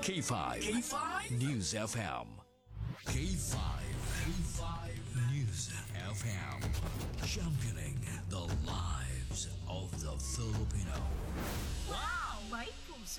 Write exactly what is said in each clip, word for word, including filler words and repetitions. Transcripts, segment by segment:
K five. K five News F M. K five. K five News F M. Championing the lives of the Filipino. Wow! May puso!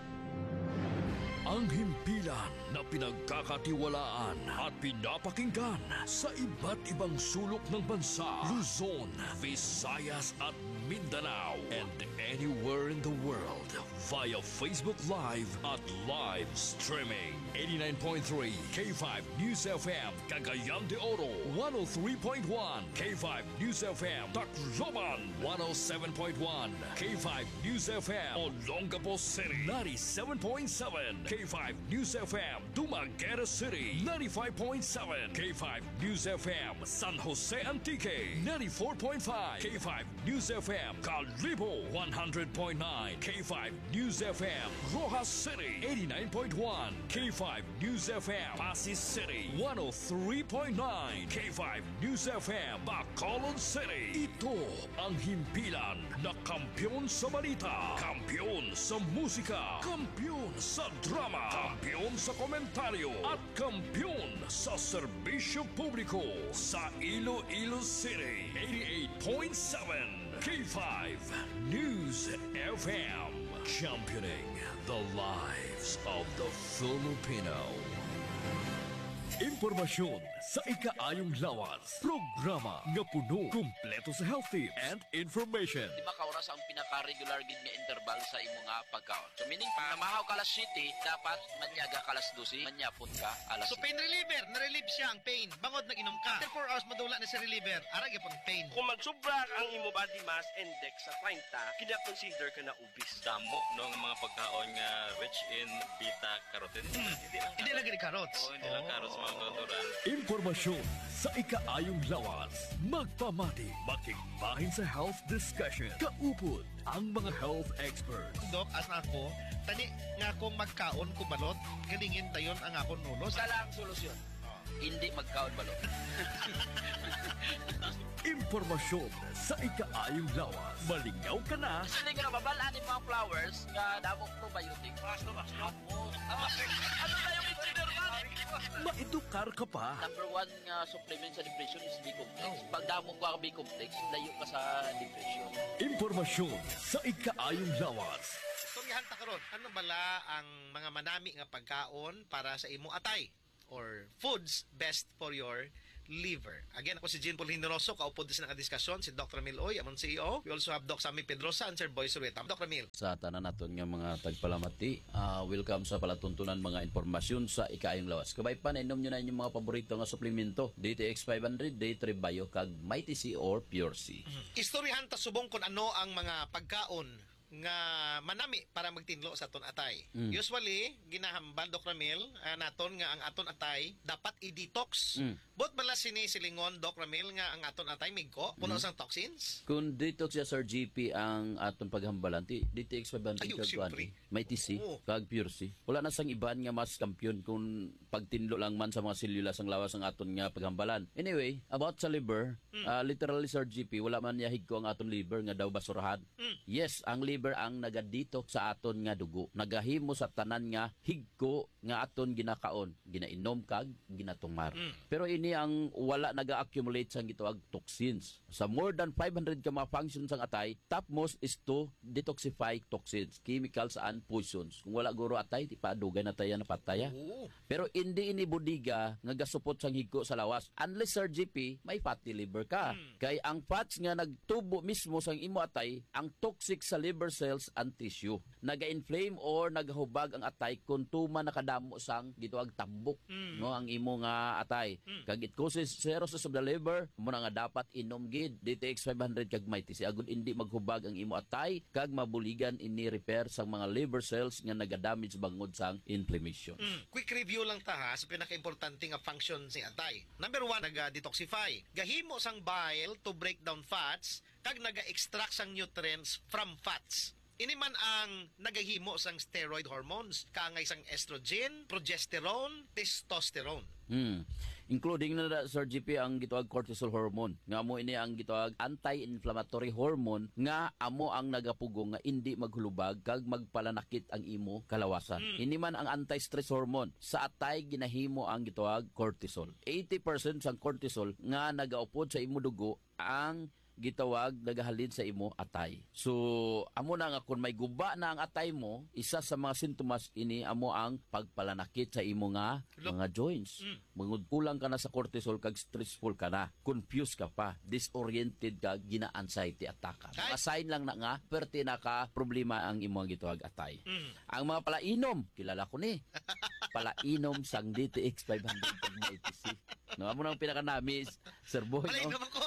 Ang himpilan na pinagkakatiwalaan at pinapakinggan sa iba't ibang sulok ng bansa, Luzon, Visayas at Mindanao, and anywhere in the world via Facebook Live at live streaming. eighty-nine point three K five News F M, Cagayan de Oro, one oh three point one K five News F M, Tacloban, one oh seven point one K five News F M, Olongapo City, ninety-seven point seven K five News F M, Dumaguete City, ninety-five point seven K five News F M, San Jose Antique, ninety-four point five K five News F M, Calibo, one hundred point nine K five News F M, Rojas City, eighty-nine point one K five News F M, Pasig City, one oh three point nine K five News F M, Bacolod City. Ito ang himpilan na kampiyon sa balita, kampiyon sa musika, kampiyon sa drama, kampiyon sa komentaryo, at kampiyon sa serbisyo publiko sa Iloilo City. eighty-eight point seven K five News F M, championing the lives of the Filipino. Impormasyon sa ikaayong lawas. Programa nga puno, kumpleto sa health tips and information. Di ba kauras ang pinaka-regular gid nga interval sa imo nga pagkaon? So meaning pa, namahaw ka alas siyete, dapat manyaga ka alas dose, manyapon ka alas So pain reliever, na-relieve siya ang pain. Bangod nag-inom ka. After four hours madula na si reliever, arag yapon pain. Kung magsubra ang imo body mass index sa thirty, kina-consider ka na obese. Damo ng mga pagkaon nga rich in beta-carotene. Hmm. Hindi lang Hindi lang gini carrots. Oo, hindi lang carrots, mga natural. Impormasyon sa ikaayong lawas. Magpamati, makikbahin sa health discussion. Kaupod ang mga health experts. Dok, as na ako, tani nga akong magkaon ko balot, galingin tayon ang akong nulos. Isa lang ang solusyon. Hindi magkaon balot. Impormasyon sa ikaayong lawas. Malingaw ka na. Kasi hindi ka nababalaan yung mga flowers nga damong probiotic. Pasto ba? Ano na yung consider ka? Maedukar ka pa. Number one nga supplement sa depression is B-complex. Pag damong ka B-complex, layo ka sa depression. Impormasyon sa ikaayong lawas. Istoryahan ta karon, ano bala ang mga manami nga pagkaon para sa imo atay or foods best for your liver. Again, ako si Jean Paul Hindoroso, kaupod din sa diskusyon si Doctor Ramil Oy, among C E O. We also have Doc Sammy Pedrosa and Sir Boy Surueta. Doctor Ramil. Sa tanan naton nga mga tagpalamati, uh, welcome sa palatuntunan mga impormasyon sa ikaayong lawas. Kabay pa na inom nyo na inyong mga paborito nga suplemento, D T X five hundred, Day three Bio, kag Mighty C or Pure C. Mm-hmm. Istoryahan ta subong kung ano ang mga pagkaon nga manami para magtinlo sa aton atay. Mm. Usually, ginahambal, Doc Ramil, uh, naton nga ang aton atay dapat i-detox. Mm. Bot bala sini silingon, Doc Ramil, nga ang aton atay migko, puno mm. sang toxins? Kung detox ya Sir G P ang aton paghambalan, D T X five hundred Ayun, kag kuan, Mighty C, oh. kag Pure C. Wala na sang iban nga mas kampiyon kung pagtinlo lang man sa mga selula sang lawas ang aton nga paghambalan. Anyway, about sa liver, mm. uh, literally Sir G P, wala man yahig ko ang aton liver nga daw basurahan. Mm. Yes, ang liver ang nagadetox sa aton nga dugo. Nagahimo sa tanan nga higko nga aton ginakaon, ginainom kag ginatumar. Mm. Pero ini ang wala naga-accumulate sang gitawag toxins. Sa more than five hundred ka mga functions sang atay, topmost is to detoxify toxins, chemicals and poisons. Kung wala guro atay, di pa dugay na tayo na pataya. Oh. Pero hindi ini budiga nga gasupot sang higko sa lawas. Unless Sir G P, may fatty liver ka. Mm. Kay ang fats nga nagtubo mismo sang imo atay, ang toxic sa liver cells and tissue. Naga-inflame or nagahubag ang atay kung tuma nakadamo sang gitawag tambok mm. no ang imo nga atay. Mm. Kag it causes cirrhosis of the liver, mo na nga dapat inom gid D T X five hundred kag Mighty C agud indi maghubag ang imo atay kag mabuligan ini repair sang mga liver cells nga nagadamage bangod sang inflammation. Mm. Quick review lang ta ha sa pinaka-importante nga function si atay. Number one, naga-detoxify. Gahimo sang bile to break down fats kag naga-extract sang nutrients from fats. Ini man ang nagahimo sang steroid hormones, kaangay sang estrogen, progesterone, testosterone. Hmm. Including na na, Sir G P, ang gitawag cortisol hormone. Nga mo ini ang gitawag anti-inflammatory hormone nga amo ang nagapugong nga hindi maghulubag kag magpalanakit ang imo kalawasan. Mm. Ini man ang anti-stress hormone. Sa atay ginahimo ang gitawag cortisol. eighty percent sang cortisol nga nagaupod sa imo dugo ang gitawag nagahalin sa imo atay. So amo na nga kung may guba na ang atay mo, isa sa mga sintomas ini amo ang pagpalanakit sa imo nga mga joints. Mm. Mangud kulang ka na sa cortisol kag stressful ka na, confused ka pa, disoriented ka, gina-anxiety attack ka. Mga sign lang na nga perti na ka problema ang imo gitawag atay. Mm. Ang mga palainom, kilala ko ni. Palainom sang D T X five hundred kag may T C. No, amo nang pinaka-nami, Sir Boy. Palainom No? ako.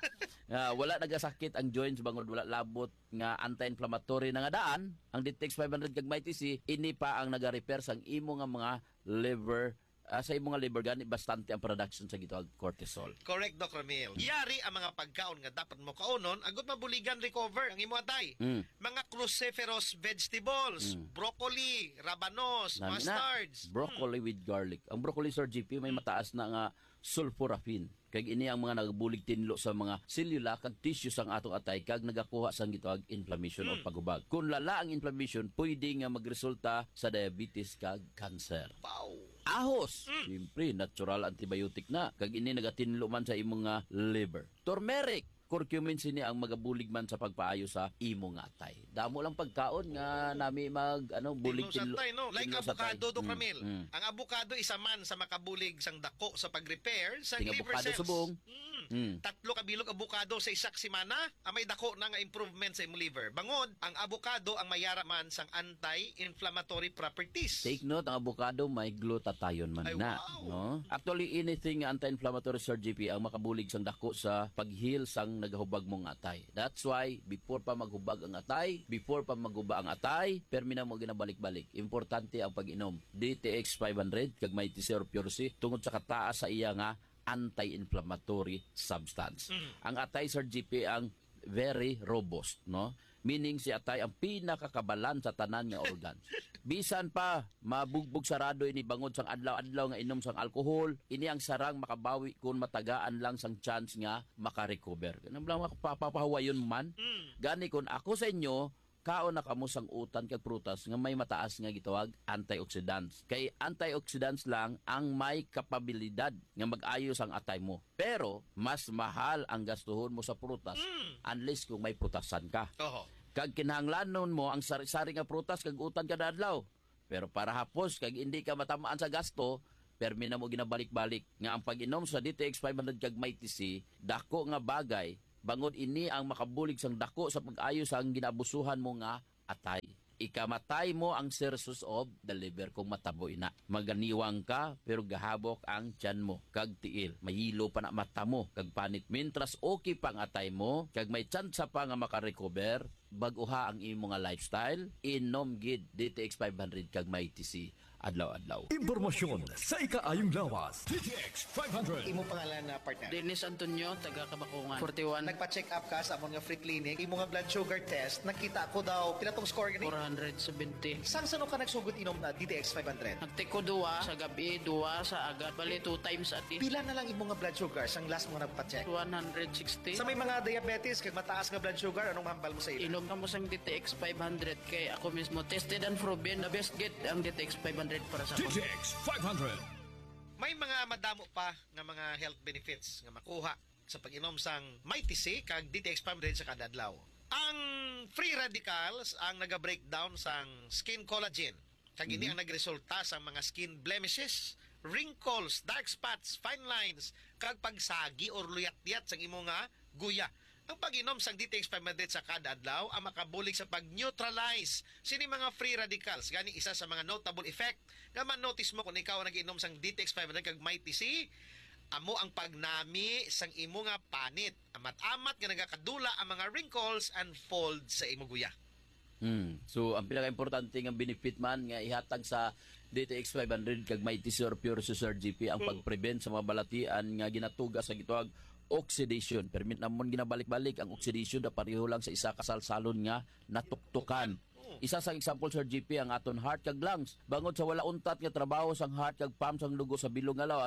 Uh, wala nagasakit ang joints bangod wala labot nga anti-inflammatory na nga daan ang D T X five hundred kag may T C ini pa ang naga-repair sang imo nga mga liver uh, sa imo nga liver gani bastante ang production sa gitawag cortisol. Correct, Doc Ramil. Yari ang mga pagkaon nga dapat mo kaunon agot mabuligan recover ang imo atay. Mm. Mga cruciferous vegetables, Mm. broccoli, rabanos, Nami mustards. Na, broccoli mm. with garlic. Ang broccoli, Sir G P, may mataas na nga sulforaphane. Kag ini ang mga nagabulig tinlo sa mga selula kag tissue sang atong atay kag nagakuha sang gitawag inflammation mm. o pagubag. Kung lala ang inflammation, pwede nga magresulta sa diabetes kag cancer. Wow. Ahos, Mm. siyempre natural antibiotic na kag ini nagatinlo man sa imong nga liver. Turmeric, curcumin sini ang magabulig man sa pagpaayo sa imong atay. Damo lang pagkaon nga nami mag ano bulig Tinlo tinlo. sa tay, no? Like tinlo sa tay. avocado, Doc Mm, Ramil. mm. Ang avocado isa man sa makabulig sang dako sa pag-repair sa Ting liver avocado cells. subong. Mm. Mm. Tatlo ka bilog avocado sa isak semana, ang may dako na nga improvement sa imong liver. Bangod, ang avocado ang mayara man sang anti-inflammatory properties. Take note, ang avocado may glutathione man Ay, na. wow. No? Actually, anything anti-inflammatory, Sir G P, ang makabulig sang dako sa pag-heal sang nagahubag mong atay. That's why, before pa maghubag ang atay, before pa maghuba ang atay, permina mo ginabalik-balik. Importante ang pag-inom. D T X five hundred, kag may T C or Pure C, tungod sa kataas sa iya nga anti-inflammatory substance. Mm. Ang atay, Sir G P, ang very robust, no? Meaning si atay ang pinakakabalan sa tanan nga organs. Bisan pa mabugbog sarado ini bangod sang adlaw-adlaw nga inom sang alcohol, ini ang sarang makabawi kung matagaan lang sang chance nga makarecover. Ganun lang mapapahawayon man. Mm. Gani kun ako sa inyo, kaon na kamo sang utan kag prutas nga may mataas nga gitawag antioxidants. Kay antioxidants lang ang may kapabilidad nga mag-ayos ang atay mo. Pero mas mahal ang gastuhon mo sa prutas Mm. unless kung may prutasan ka. Oho. Kag kinahanglanon mo ang sari-sari nga prutas kag utan kada adlaw. Pero para hapos kag hindi ka matamaan sa gasto, permi na mo ginabalik-balik nga ang pag-inom sa D T X five hundred kag may T C dako nga bagay bangod ini ang makabulig sang dako sa pag-ayo sang ginabusuhan mo nga atay. Ikamatay mo ang sources of the liver kung mataboy na. Maganiwang ka pero gahabok ang tiyan mo kag tiil. Mahilo pa na mata mo kag panit. Mintras okay pa ang atay mo kag may tsansa pa nga makarecover baguha ang imo nga lifestyle, inom gid D T X five hundred kag may T C adlaw-adlaw. Impormasyon sa ikaayong lawas. D T X five hundred. Imo pangalan na partner. Dennis Antonio, taga Kabakungan. forty-one, Nagpa-check up ka sa amon nga free clinic, imo nga blood sugar test, nakita ko daw pila tong score gani. four seventy. Sang sano ka nagsugod inom na D T X five hundred? Nagtiko duwa sa gabi, duwa sa agad. Bali, two times ati. Pila na lang imo nga blood sugar sang last mo nagpa-check? one sixty. Sa may mga diabetes kag mataas nga blood sugar, anong hambal mo sa ila? Inom ka mo sang D T X five hundred kay ako mismo tested and proven. The best get ang D T X five hundred para sa D T ako. X five hundred. May mga madamo pa nga mga health benefits nga makuha sa pag-inom sang may T C kag D T X five hundred sa kada adlaw. Ang free radicals ang naga-breakdown sang skin collagen. Kag ini ang nagresulta sa mga skin blemishes, wrinkles, dark spots, fine lines, kag pagsagi or luyat-yat sang imo nga guya. Ang pag-inom sang D T X five hundred sa kada adlaw ang makabulig sa pag-neutralize sini mga free radicals. Gani isa sa mga notable effect nga man-notice mo kung ikaw ang nag-inom sang D T X five hundred kag may T C, amo ang pagnami sang imo nga panit. Amat-amat nga nagakadula ang mga wrinkles and folds sa imo guya. Hmm. So ang pinaka-importante nga benefit man nga ihatag sa D T X five hundred kag may T C or Pure C Sir G P ang pag-prevent sa mga balatian nga ginatugas sa gitawag oxidation. Permit namon ginabalik-balik ang oxidation na pareho lang sa isa kasalsalon nga natuktukan. Isa sa example Sir G P ang aton heart kag lungs. Bangod sa wala untat nga trabaho sang heart kag pump sang dugo sa bilog nga lawas,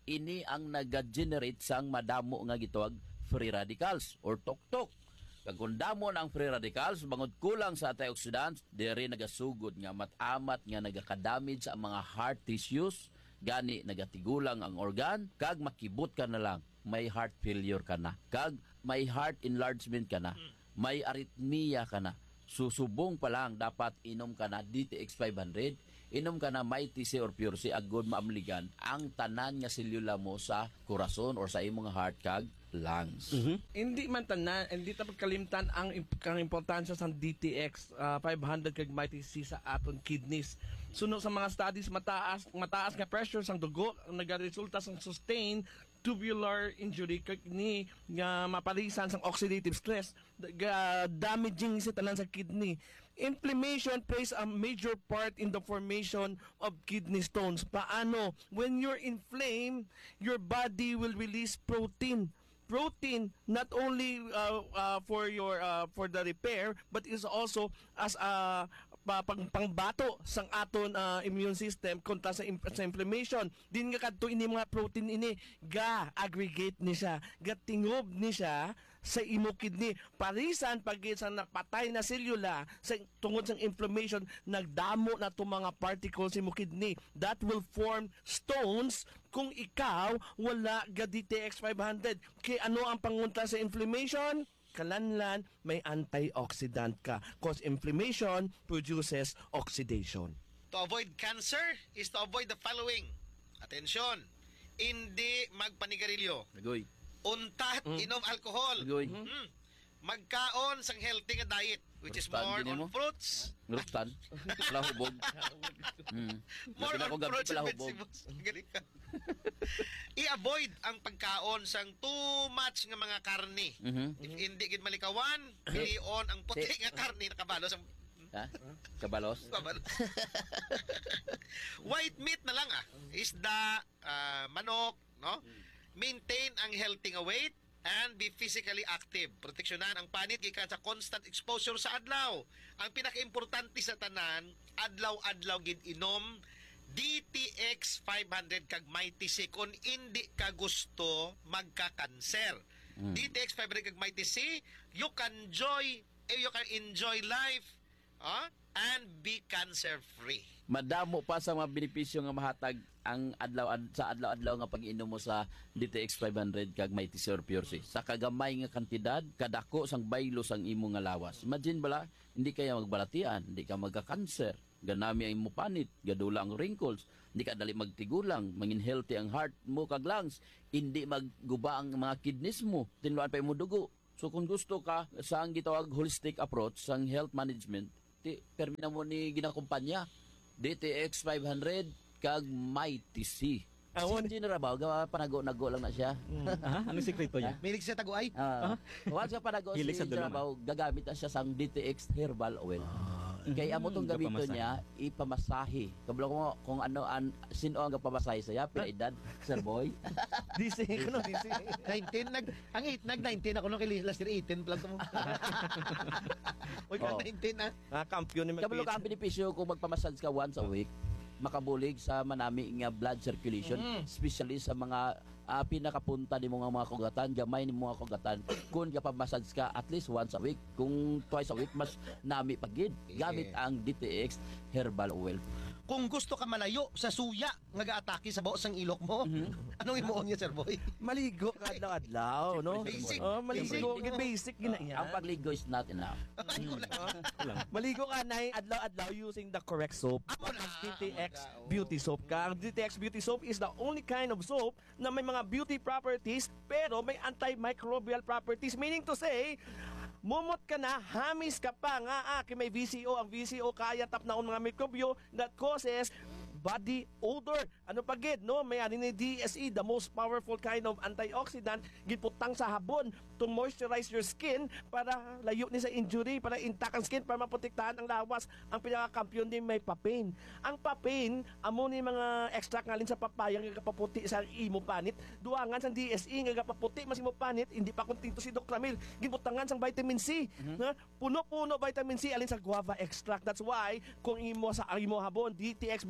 ini ang nag-generate sang madamo nga gitawag free radicals or tok-tok. Kag kung damo ang free radicals, bangod kulang sa antioxidants, diri nagasugod nga matamat nga nagaka-damage sa mga heart tissues, gani nagatigulang ang organ, kag makibot ka na lang, may heart failure ka na, kag may heart enlargement ka na, may arrhythmia ka na. Susubong pa lang, dapat inom ka na D T X five hundred, inom ka na Mighty C or Pure C, agod maamligan ang tanan nga selula mo sa corazon or sa imong heart kag lungs. Hindi man tanan, hindi dapat kalimtan ang imp- kang importansya sa D T X uh, five hundred kag Mighty C sa aton kidneys. Suno sa mga studies, mataas mataas nga pressure sang dugo ang nagaresulta sang sustained tubular injury kag ni nga mapalisan sang oxidative stress, ga damaging sa tanan sa kidney. Inflammation plays a major part in the formation of kidney stones. Paano? When you're inflamed, your body will release protein. Protein not only uh, uh, for your uh, for the repair, but is also as a pa, pang, pangbato sang aton uh, immune system kontra sa, im- sa inflammation. Din nga kadto ini mga protein ini ga aggregate ni siya, ga tingob ni siya sa imo kidney. Parisan pag sa napatay na selula sa tungod sa inflammation, nagdamo na to mga particles sa imo kidney that will form stones kung ikaw wala ga D T X five hundred. Kay ano ang pangunta sa inflammation? Kalanlan, may antioxidant ka. Cause inflammation produces oxidation. To avoid cancer is to avoid the following. Atensyon, hindi magpanigarilyo. Nagoy. Untat, inom alcohol. Nagoy. Mm. Magkaon sang healthy nga diet, which is Rustan, more gini on mo? fruits. Ngruptan. Palahubog. Hmm. More Labi na on akong gabi fruits and palahubog. vegetables. Galing ka. I-avoid ang pagkaon sang too much nga mga karne. Mhm. If hindi gid malikawan, pilion ang puti nga karne nakabalo sang Ha? Kabalos? kabalo. White meat na lang ah. Isda, ah, manok, no? Maintain ang healthy nga weight and be physically active. Proteksyonan ang panit gikan sa constant exposure sa adlaw. Ang pinakaimportante sa tanan, adlaw-adlaw gid inom D T X five hundred kag Mighty C kung hindi ka gusto magka-cancer. D T X five hundred kag Mighty C, you can enjoy eh, you can enjoy life ah, and be cancer free. Madamo pa sa mga benepisyo nga mahatag ang adlaw ad, sa adlaw-adlaw nga pag-inom mo sa D T X five hundred kag Mighty C or Pure C. Sa kagamay nga kantidad, kadako sang baylo sang imo nga lawas. Imagine bala, hindi kaya magbalatian, hindi ka magka-cancer, ganami ang imo panit, gadula ang wrinkles, hindi ka dali magtigulang, mangin healthy ang heart mo kag lungs, hindi magguba ang mga kidneys mo, tinluan pa imo dugo. So kung gusto ka sa ang gitawag holistic approach sang health management, ti permina mo ni ginakumpanya D T X five hundred kag Mighty C. Si Engineer Rabaw, gawa panago-nago lang na siya. Ano sikreto niya? Milig sa taguay. Ah, once ka panago si Hilig sa Engineer dulungan. Rabaw, gagamit na siya sang D T X herbal oil. Kaya amo tong gamito Gapamasahe. niya, ipamasahe. Kabalo ko kung ano an sino ang gapamasahe saya, pila edad, Sir Boy. D C, kuno D C. nineteen nag ang eight nag nineteen ako nung kay last year eighteen plus mo. Oy ka Oh. nineteen ah. Ah, kampiyon ni Kabalo ka ang Mag-P H. benepisyo kung magpamassage ka once a week, makabulig sa manami nga blood circulation, especially sa mga ah, pinakapunta ni mga mga kugatan, gamay ni mga kugatan. Kung kapamassage ka at least once a week, kung twice a week, mas nami pagid. Gamit ang D T X herbal oil. Kung gusto ka malayo sa suya nga gaatake sa baos sang ilok mo, anong imuon niya, Sir Boy? Maligo ka adlaw-adlaw, no? Basic. Oh, maligo, Basic. basic gina yan. Ang pagligo is not enough. Maligo ka na adlaw-adlaw using the correct soap. Ang D T X Beauty Soap ka. Ang D T X Beauty Soap is the only kind of soap na may mga beauty properties pero may antimicrobial properties. Meaning to say, mumot ka na, hamis ka pa nga, ah, kay may V C O. Ang V C O kaya tap na mga mikrobyo that causes body odor. Ano pa gid, no? May ani ni D S E, the most powerful kind of antioxidant, giputang sa habon to moisturize your skin para layo ni sa injury, para intact ang skin, para maprotektahan ang lawas. Ang pinakakampiyon din may papain. Ang papain, amo ni mga extract ngalin sa papaya nga kapaputi sa imo panit. Duangan sa D S E nga kapaputi mas imo panit, hindi pa kuntinto si Doc Ramil. Giputangan sang vitamin C. Na puno-puno vitamin C alin sa guava extract. That's why kung imo sa imo habon D T X Beauty Soap,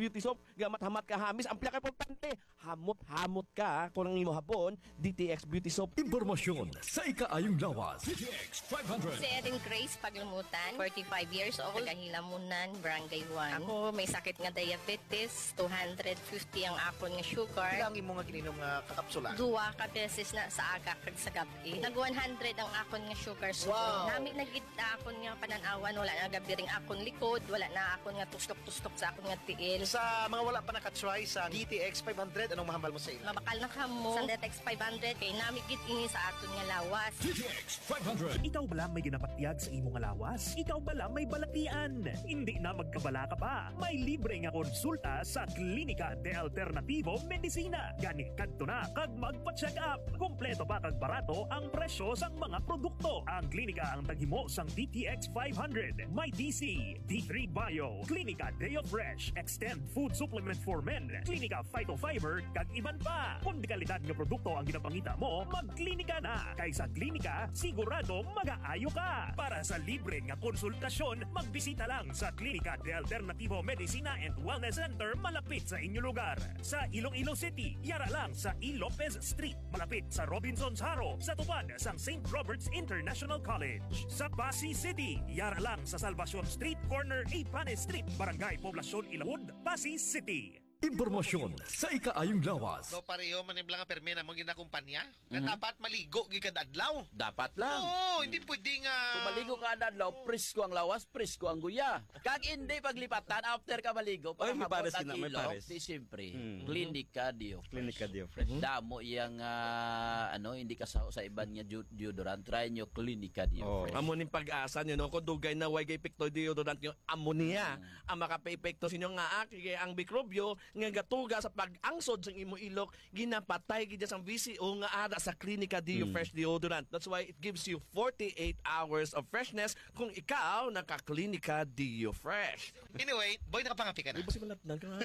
gamat-hamat ka hamis, ang pinaka-importante, hamot-hamot ka kung ang imo hapon, D T X Beauty Soap. Impormasyon sa ikaayong lawas. D T X five hundred. Si Erin Grace Paglumutan, forty-five years old, Tagahilamunan, Barangay one. Ako may sakit nga diabetes, two hundred fifty ang akon nga sugar. Ilang imo nga ginom nga kakapsula? Duwa ka beses na sa aga kag sa gabi. Nag one hundred ang akon nga sugar. So, Wow. nami nagit na akon nga pananawan, wala na gabi ring akon likod, wala na akon nga tustok-tustok sa akon nga tiil. Sa mga wala pa nakatry sa D T X five hundred, anong mahambal mo sa ila? Mabakal na kamo sa D T X five hundred kay nami gid ini sa aton nga lawas. D T X five hundred. Ikaw bala may ginapatyag sa imong lawas? Ikaw bala may balatian? Hindi na magkabala ka pa. May libre nga konsulta sa Klinika de Alternativo Medicina. Gani kadto na kag magpa-check up. Kompleto pa kag barato ang presyo sang mga produkto. Ang klinika ang taghimo sang D T X five hundred. May D C, D three Bio, Klinika Deo Fresh, Extend Food Supplement for Men, Klinika Phytofiber, kag iban pa. Kung di kalidad nga produkto ang ginapangita mo, magklinika na. Kaysa klinika, sigurado mag-aayo ka. Para sa libre nga konsultasyon, magbisita lang sa Klinika de Alternativo Medicina and Wellness Center malapit sa inyong lugar. Sa Iloilo City, yara lang sa E. Lopez Street, malapit sa Robinson's Haro, sa tupad sa Saint Robert's International College. Sa Pasig City, yara lang sa Salvacion Street, corner A. Panes Street, Barangay Poblacion, Ilahud, Pasig City. Impormasyon sa ikaayong lawas. So pareho maniblang nga permena mo ginakumpanya nga dapat maligo gid kada adlaw. Dapat lang. Oo, hindi pwede nga Kung maligo ka na adlaw, presko ang lawas, presko ang guya. Kag hindi paglipatan, after ka maligo, Ay, may pagkahapon pares ang sila, may ilong, pares. di siyempre, Mm. Klinika Dio Fresh. Klinika Dio Fresh. Damo iyang, ah, ano, hindi ka sa, sa iban nga deod- deodorant, try nyo Klinika Dio Oh. Fresh. Amo ning pag-asa nyo, no? Kung dugay na way kay pekto deodorant nyo, ammonia ang makape-epekto sa inyo nga aki kay ang mikrobyo nga gatuga sa pag-angsod sa imo ilok, ginapatay gid sa V C O nga ara sa Klinika Dio Fresh deodorant. That's why it gives you forty-eight hours of freshness kung ikaw naka-Klinika Dio Fresh. Anyway, boy nakapangapi ka na. Di ba si Malatnan ka nga?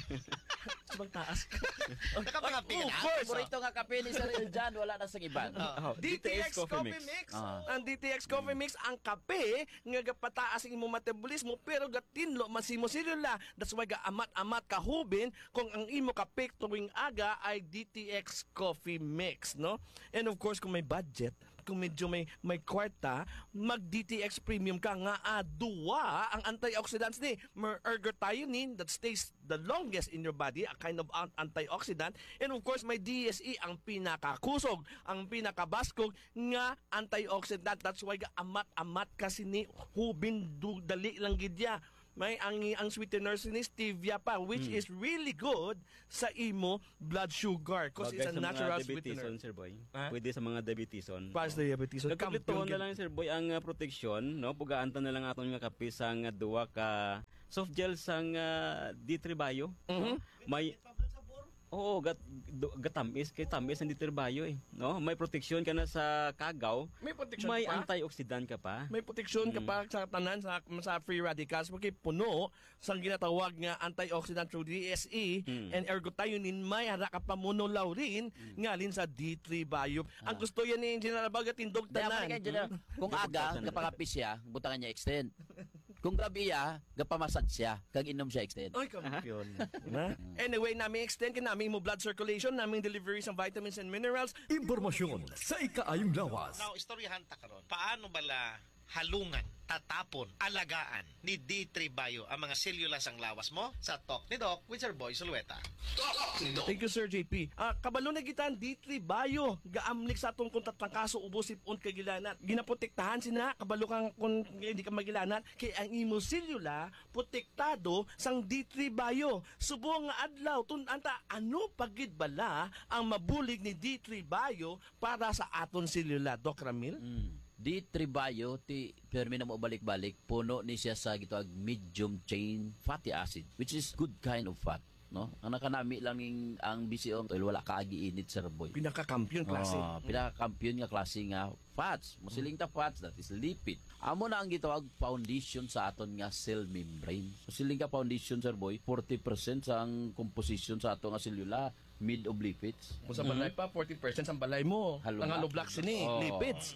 Sa bang taas? Nakapangapi ka na. Of course. Paborito nga kape ni Sir Eljan, wala na sa iban. Oh, D T X Coffee Mix. Ah. Ang D T X Coffee Mix ang kape nga gapataas ang imong metabolismo pero gatinlo masimo selula. That's why gaamat-amat kahubin kung ang imo kape tuwing aga ay D T X Coffee Mix, no? And of course kung may budget, kung medyo may may kwarta, mag D T X Premium ka nga aduwa ang antioxidants ni ergothioneine that stays the longest in your body, a kind of an- antioxidant, and of course may D S E ang pinakakusog, ang pinakabaskog nga antioxidant. That's why amat-amat kasi ni hubin du, dali lang gidya. May ang ang sweetener ni stevia pa which is really good sa imo blood sugar because it's a natural sweetener. Sir Boy. Ha? Pwede sa mga diabeteson. Para sa diabetes. So, Nagkaplituon na lang Sir Boy ang uh, protection, no? Pugaantan na lang aton nga kape sang uh, duwa ka soft gel sang uh, D three Bio. Mhm. May Oo, gat, do- gatamis kay tamis ang D three Bio eh, no? May protection ka na sa kagaw. May protection May pa. antioxidant ka pa. May proteksyon ka pa sa tanan sa, sa free radicals porque puno sa ginatawag nga antioxidant through D S E Mm. and ergothioneine may hara ka pa monolaurin ngalin sa D three Bio. Ang gusto yan ni Engineer Abaga tindog Dahil tanan. ka dyan, kung aga, kapangapis siya, butangan niya extend. Kung gabi ya, gapamasad siya, kag inom siya extend. Ay, kampiyon. Na? Anyway, namin extend ka namin mo blood circulation, namin delivery ng vitamins and minerals. Impormasyon sa ikaayong lawas. Now, istoryahan ta karon. Paano bala halungan, tatapon, alagaan ni D three Bio ang mga selula sang lawas mo sa Talk ni Doc with Sir Boy Sulueta. Thank you, Sir J P. Ah, kabalo na gitan D three Bio. Gaamlik sa atong kung tatangkaso ubos sipon kagilanat. Ginaprotektahan sina kabalo kang kung hindi ka magilanat kay ang imo selula protektado sang D three Bio. Subong nga adlaw tun-anta ano pagid bala ang mabulig ni D three Bio para sa aton selula, Doc Ramil? Mm. D three Bio, ti permi na mo balik-balik, puno ni siya sa gitawag medium chain fatty acid, which is good kind of fat. No? Ang nakanami lang yung, ang B C O oil, wala kaagi init, Sir Boy. Pinaka-kampiyon klase. Oh, pinaka-kampiyon nga klase nga fats. Musiling ta fats, that is lipid. Amo na ang gitawag foundation sa aton nga cell membrane. Musiling ka foundation, Sir Boy, forty percent sa ang composition sa aton nga selula mid of lipids. Kung sa balay pa, forty percent ang balay mo. Halong Ang nga. halo black sini, Oh. lipids. Oh.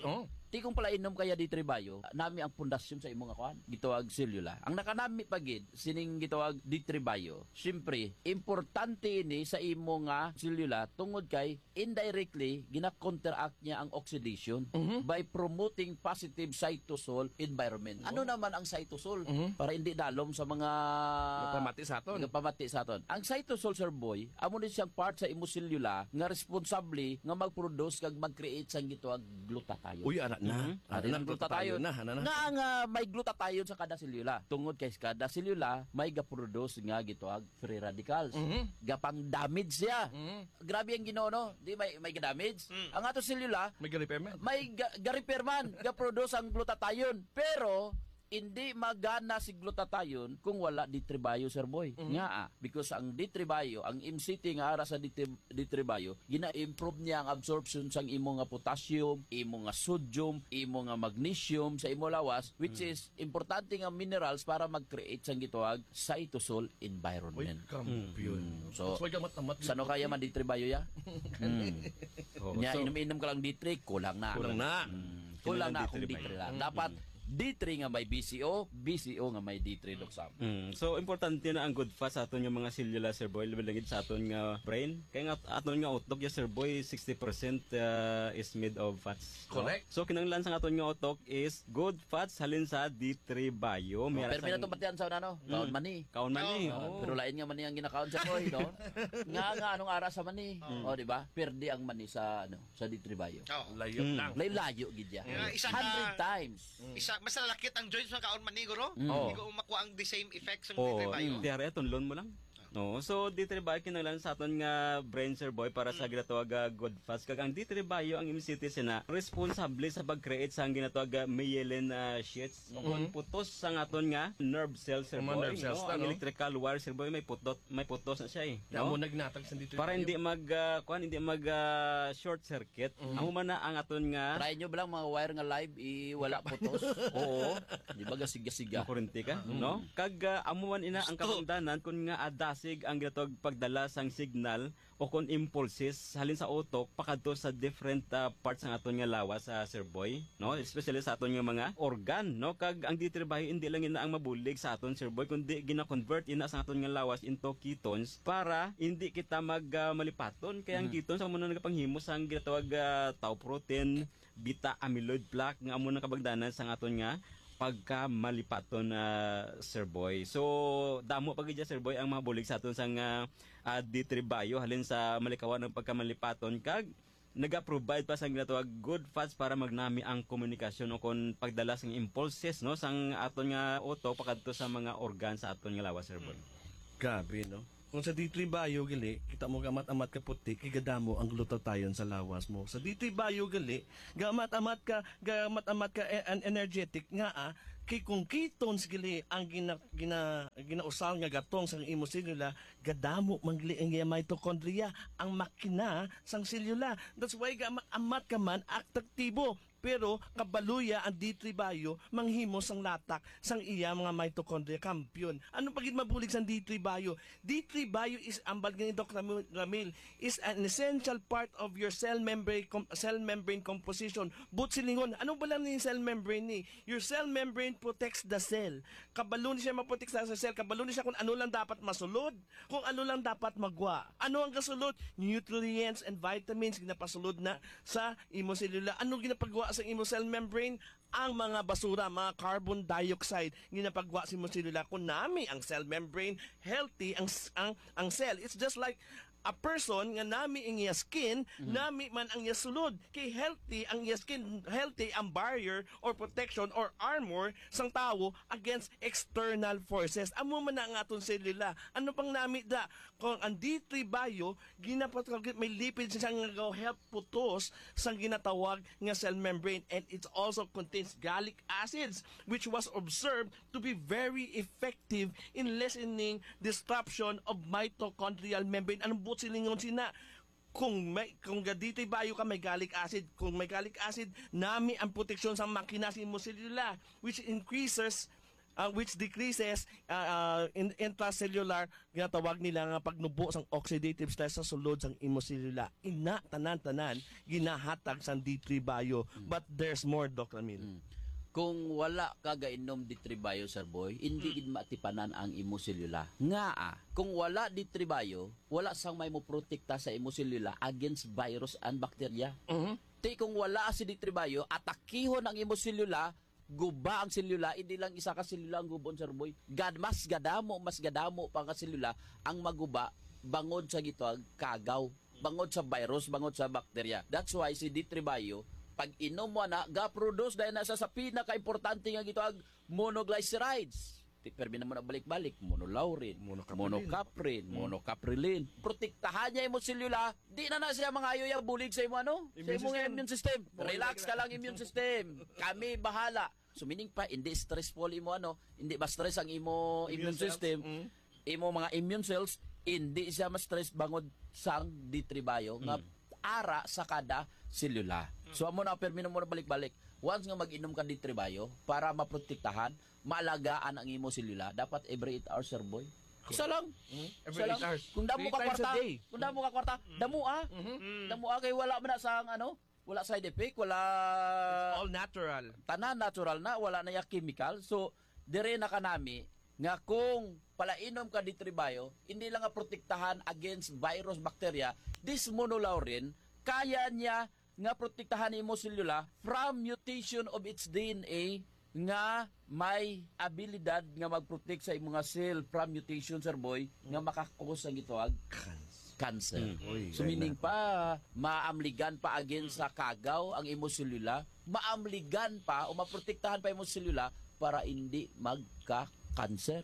Ti kung pala inom kaya di tribayo, nami ang pundasyon sa imong akuan, gitawag selula. Ang nakanami pagid sining gitawag di tribayo. Syempre, importante ini sa imo nga selula tungod kay indirectly gina-counteract niya ang oxidation Mhm. by promoting positive cytosol environment. Ano naman ang cytosol? Mhm. Para hindi dalom sa mga Napamati sa aton. Napamati sa aton. Ang cytosol, sir boy, amo ni siyang part sa imo selula nga responsable nga mag-produce kag mag-create sang gitawag glutathione. Uy, ana na. Mhm. Ana na, glutathione na. Ana na. Nga nga may glutathione sa kada selula. Tungod kay sa kada selula may ga-produce nga gitawag free radicals. Mhm. Gapang damage siya. Mhm. Grabe ang Ginoo no. Di may may damage. Ang ato selula May ga-repair man. may ga- ga-repair man, ga-produce ang glutathione. Pero hindi magana si glutathione kung wala ditribayo, sir boy. Nga ah, because ang ditribayo, ang M C T nga ara sa ditri- ditribayo, gina-improve niya ang absorption sang imo nga potassium, imo nga sodium, imo nga magnesium sa imo lawas, which is importante nga minerals para mag-create sang gitawag cytosol Uy, environment. kampiyon. Mm. So, So, gamat-amat. sano kaya man ditribayo ya? Hmm. Oh, Nya so, inom-inom ka lang ditri, kulang na. Kulang na. Mm, kulang na kung ditri lang. Dapat D three nga may B C O, B C O nga may D three doksam. Mm. So importante na ang good fats sa aton yung mga selula, sir boy, labilangit sa aton nga brain. Kaya nga aton nga utok ya, sir boy, sixty percent uh, is made of fats. no? Correct. So kinanglan sa aton nga utok is good fats halin sa D three bio. May Pero arasang- minato batian sa ano? Kaon man ni. Kaon man ni. Oh, oh. pero lain nga mani ang ginakaon sa boy, no? nga nga anong ara sa mani. Oh, di ba? Perdi ang mani sa ano, sa D three bio. Oh. Layo Mm. lang. Layo-layo gid ya. Nga, isa one hundred ka- times. Isa mas lalakit ang joints ng kaon man ni guro. Mm. Hindi ko makuha ang the same effects ng Oh, ditribayo. tiyari tunlon mo lang. No, so D three bio kinanglan sa aton nga brain, sir boy, para sa ginatawag nga good fats. Kag ang D three bio ang M C T sina responsable sa pag-create sa ang ginatawag nga myelin uh, sheets. O kung putos sa aton nga nerve cells, sir Mga boy. nerve cells no, na, ang no? electrical wire, sir boy, may putot, may putos na siya eh. Kaya No? mo nagnatag sa dito. Para hindi mag uh, kuan hindi mag uh, short circuit. Amo man na ang aton nga Try nyo ba lang mga wire nga live i wala putos? Oo. Di ba gasiga-siga? makurente ka, no? Kag uh, amuan ina ang kabangdanan kun nga adasig ang ginatawag pagdala sang signal o kung impulses halin sa utok pakadto sa different uh, parts ng aton nga lawas sa Sir Boy, no? Especially sa aton nga mga organ, no? Kag ang ditribayo hindi lang ina ang mabulig sa aton, Sir Boy, kundi gina-convert ina sa aton nga lawas into ketones para hindi kita mag uh, malipaton. Kaya ang ketones amo na nagapanghimo sang ginatawag uh, tau protein, beta amyloid plaque nga amo na kabagdanan sa aton nga pagka malipaton na Sir Boy. So damo pag idya, Sir Boy, ang mabulig sa aton sang uh, uh, ditribayo halin sa malikawan ng pagkamalipaton kag naga-provide pa sang ginatawag good fats para magnami ang komunikasyon o kon pagdala sang impulses, no, sang aton nga utok pakadto sa mga organ sa aton nga lawas, Sir Boy. Gabi, no? Kung sa D three bio gali, kita mo gamat-amat ka puti, kigadamo ang glutathione sa lawas mo. Sa D three bio gali, gamat-amat ka, gamat-amat ka e- an energetic nga ah, kay kung ketones gali ang gina, gina, ginausal nga gatong sang imo selula, gadamo mangli ang iya mitochondria, ang makina sang selula. That's why gamat-amat ka man aktibo. Pero kabaluya ang D three bio manghimo sang latak sang iya mga mitochondria kampiyon. Ano pagit mabulig sang D three bio? D three bio is ambal ni Doctor Ramil is an essential part of your cell membrane com- cell membrane composition. But silingon, ano ba lang ni cell membrane ni? Your cell membrane protects the cell. Kabalo ni siya maprotek sa cell, kabalo ni siya kung ano lang dapat masulod, kung ano lang dapat magwa. Ano ang kasulod? Nutrients and vitamins ginapasulod na sa imo selula. Ano ginapagawa sa imo cell membrane? Ang mga basura, mga carbon dioxide ginapagawa sa imo selula. Kung nami ang cell membrane healthy ang ang ang cell, it's just like a person nga nami ang iya skin, mm-hmm. nami man ang iya sulod. Kay healthy ang iya skin, healthy ang barrier or protection or armor sang tawo against external forces. Amo man na ang aton selula. Ano pang nami da? Kung ang D three bio, ginapatawag may lipids siya nga go help putos sang ginatawag nga cell membrane, and it also contains gallic acids which was observed to be very effective in lessening disruption of mitochondrial membrane. Anong buot silingon sina? Kung may kung gadito bayo ka may gallic acid, kung may gallic acid, nami ang proteksyon sa makina sa imo selula which increases ang which decreases uh, uh, in, intracellular ginatawag nila nga pagnubo sang oxidative stress sa sulod sang imoselula. Ina tanan-tanan ginahatag sang D three bio. But there's more, Doctor Mil. Mm. Kung wala ka gainom D three bio, Sir Boy, hindi gid matipanan ang imoselula. Nga ah, kung wala D three bio, wala sang may mo protekta sa imoselula against virus and bacteria. Mhm. Ti kung wala si D three bio, atakihon ang imoselula, guba ang selula, hindi lang isa ka selula ang gubon, Sir Boy. Gad mas gadamo, mas gadamo pa ka selula ang maguba bangod sa gitwag kagaw, bangod sa virus, bangod sa bacteria. That's why si D three bio pag inom mo na, ga-produce dahil nasa sa pinaka-importante nga gitwag monoglycerides. Permi na mo na balik-balik, monolaurin, monocaprin, monocaprilin. Protektahan niya yung selula, di na na siya mga ayoy bulig sa imo ano? Sa imong immune system. Relax ka lang immune system. Kami bahala. So meaning pa, hindi stressful imo ano, hindi ba stress ang imo immune system, imo mga immune cells, hindi siya ma-stress bangod sang D three bio nga ara sa kada selula. So amo na permino mo na balik-balik. Once nga mag-inom ka D three bio para maprotektahan, maalagaan ang imo selula, dapat every eight hours, Sir Boy. Isa lang. Mm-hmm. Every Isa lang. eight hours. Kung damo Three ka times kwarta, a day. kung damo ka kwarta, damo ah. Mm-hmm. Damo ah kay wala man na sang ano, wala side effect, wala All natural. tanan natural na, wala na ya chemical. So dire na kanami nga kung palainom ka D three bio, hindi lang nga protektahan against virus, bacteria, this monolaurin kaya niya nga protektahan imo selula from mutation of its D N A nga may abilidad nga magprotect sa imong nga cell from mutation, Sir Boy, nga makakos ang gitawag cancer. Uy, So meaning pa maamligan pa against sa kagaw ang imo selula, maamligan pa o maprotektahan pa imo selula para hindi magka-cancer.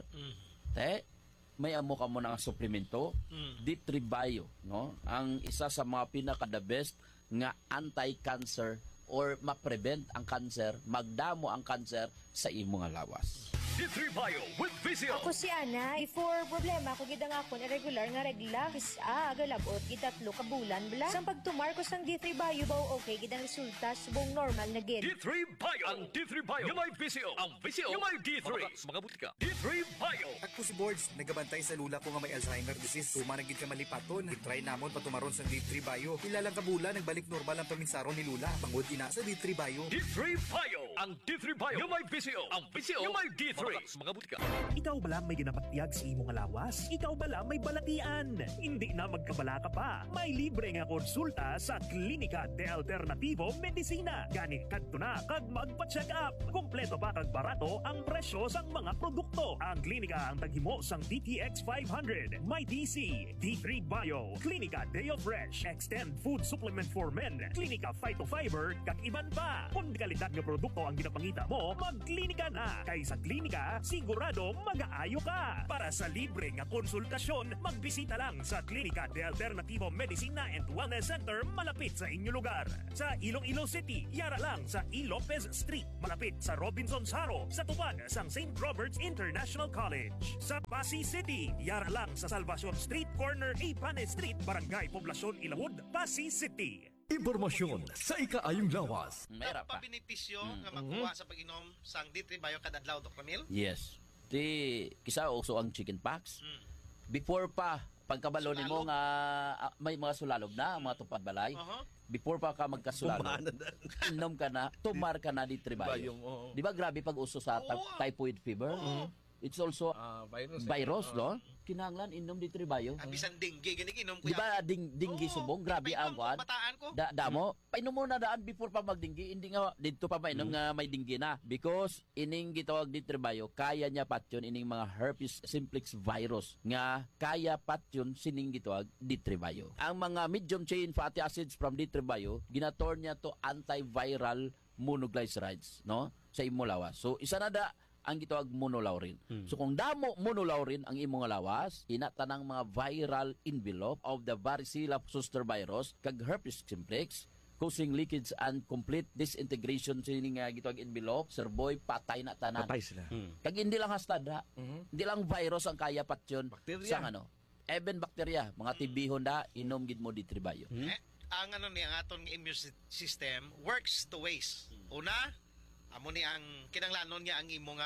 Te, may amo ka mo ng suplemento, D three bio, no? Ang isa sa mga pinaka the best nga anti-cancer or ma-prevent ang cancer, magdamo ang cancer sa imong nga lawas. D three Bio with Vizio. Ako si Ana, before problema ko gid nga akon irregular nga regla. Is a agalabot gitatlo ka bulan bla. Sang pagtumar ko sang D three bio ba okay gid ang resulta subong normal na gid. D three Bio. Ang D three Bio. Yung may Vizio. Ang Vizio. Yung may D three. Mga butika. D three Bio. Ako si Boards, nagabantay sa lula ko nga may Alzheimer disease. Tuma nagid ka malipaton. I-try namon patumaron sa D three Bio. Ilalang kabula nagbalik normal ang paminsaron ni Lula. Bangod ina sa D three Bio. D three Bio. Ang D three Bio. Yung may Vizio. Ang Vizio. Yung may D three. Mga butika. Ikaw bala may ginapatiyag sa imong lawas? Ikaw bala may balatian? Hindi na magkabala ka pa. May libre nga konsulta sa Klinika de Alternativo Medicina. Gani kadto na kag magpa-check up. Kompleto pa kag barato ang presyo sang mga produkto. Ang klinika ang taghimo sang D T X five hundred, may D C, D three Bio, Klinika Deo Fresh, Extend Food Supplement for Men, Klinika Phytofiber, kag iban pa. Kung kalidad nga produkto ang ginapangita mo, magklinika na. Kay sa klinika, sigurado mag-aayo ka. Para sa libre nga konsultasyon, magbisita lang sa Klinika de Alternativo Medicina and Wellness Center malapit sa inyo lugar. Sa Iloilo City, yara lang sa E. Lopez Street, malapit sa Robinson Saro, sa tupad sang Saint Robert's International College. Sa Pasig City, yara lang sa Salvacion Street, corner A. Pane Street, Barangay Poblacion Ilawod, Pasig City. Impormasyon sa ikaayong lawas. Mayra pa. Pabenepisyo nga makuha sa pag-inom sang D three Bio kada adlaw, Doctor Mil? Yes. Ti kisa uso ang chicken pox. Mm. Before pa pagkabalo nimo nga ah, may mga sulalog na, mga tupad balay. Uh-huh. Before pa ka magkasulalog, inom ka na, tumar ka na di tribayo. Di ba grabe pag uso sa ta- typhoid fever? It's also Ah, virus. virus, no? Kinahanglan inom di tribayo. Ang bisan dengue gani inom ko. Di ba ding dinggi Oo, subong grabe pinapainom ang kwan? ko, bataan ko. Da damo, painom mo na daan before pa magdinggi, hindi nga dito pa mainom nga may dinggi na because ining gitawag di tribayo, kaya niya patyon ining mga herpes simplex virus nga kaya patyon sining gitawag di tribayo. Ang mga medium chain fatty acids from di tribayo, ginator niya to antiviral monoglycerides, no? Sa imo lawas. So isa na da ang gitawag monolaurin. Hmm. So kung damo monolaurin ang imong lawas, ina tanang mga viral envelope of the varicella zoster virus kag herpes simplex causing leakage and complete disintegration sa ining uh, gitawag envelope, Sir Boy, patay na tanan. Patay sila. Hmm. Kag hindi lang hastad ha. Mm-hmm. Hindi lang virus ang kaya patyon sa ano. Even bacteria, mga tibihon da inom gid mo di tribayo. Hmm? Eh, ang ano ni ang aton nga immune system works two ways. Una, amo ni ang kinanglanon niya ang imo nga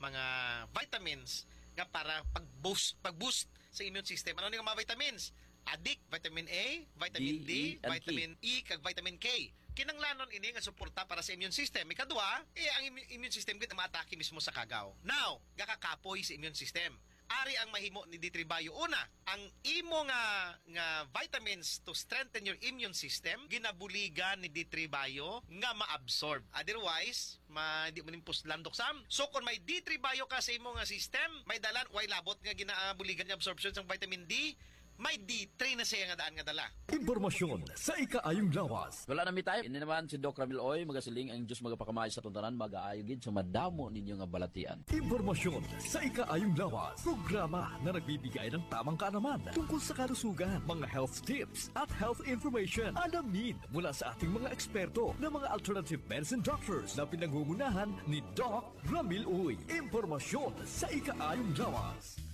mga vitamins nga para pag-boost pag-boost sa immune system. Ano nga mga vitamins? Adik, vitamin A, vitamin D, D, E, and vitamin E, kag vitamin K. Kinanglanon ini nga suporta para sa immune system. Ikadua, eh, ang immune immune system gid maatake mismo sa kagaw. Now, gakakapoy sa immune system. Ari ang mahimo ni D three Bio. Una, ang imo nga nga vitamins to strengthen your immune system ginabuligan ni D three Bio nga ma-absorb. Otherwise, ma di mo ning puslandok sam. So kung may D three Bio ka sa imo nga system, may dalan way labot nga ginabuligan nga absorption sa vitamin D, may D three na siya nga daan nga dala. Impormasyon sa ikaayong lawas. Wala na mi tayo. Ini naman si Doc Ramil Oy, magasiling ang Diyos magapakamay sa tuntanan, mag-aayogid sa madamo ninyo nga balatian. Impormasyon sa ikaayong lawas. Programa na nagbibigay ng tamang kaalaman tungkol sa kalusugan, mga health tips at health information. Alamin mula sa ating mga eksperto na mga alternative medicine doctors na pinangungunahan ni Doc Ramil Oy. Impormasyon sa ikaayong lawas.